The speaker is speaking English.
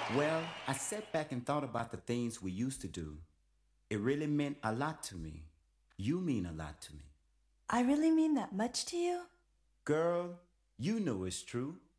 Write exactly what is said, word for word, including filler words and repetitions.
Well, I sat back and thought about the things we used to do. It really meant a lot to me. You mean a lot to me. I really mean that much to you? Girl, you know it's true.